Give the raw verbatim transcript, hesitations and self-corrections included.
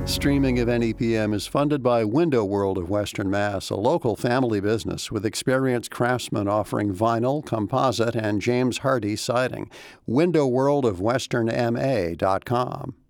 Streaming of N E P M is funded by Window World of Western Mass, a local family business with experienced craftsmen offering vinyl, composite, and James Hardie siding. window world of western m a dot com.